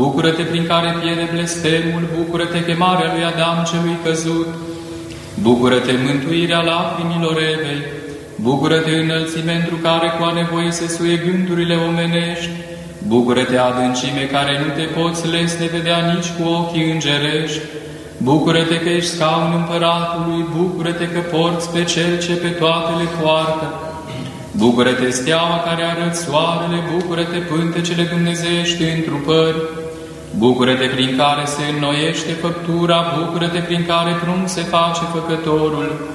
bucură-te prin care pierde blestemul, bucură-te chemarea lui Adam celui căzut, bucură-te mântuirea lacrimilor Evei, bucură-te înălțime pentru care cu a nevoie se suie gândurile omenești, bucură-te adâncime care nu te poți lesne vedea nici cu ochii îngerești, bucură-te că ești scaun împăratului, bucură-te că porți pe cel ce pe toate le poartă, bucură-te steaua care arăți soarele, bucură-te pântecele dumnezeiești întrupări, bucură-te prin care se înnoiește făptura, bucură-te prin care prunc se face făcătorul,